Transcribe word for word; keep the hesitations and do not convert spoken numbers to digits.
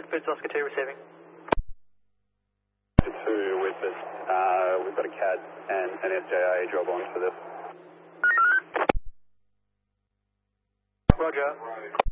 Whitbird, Oscar two receiving. Two Whitbird, uh, we've got a C A D and an S J A job on for this. Roger.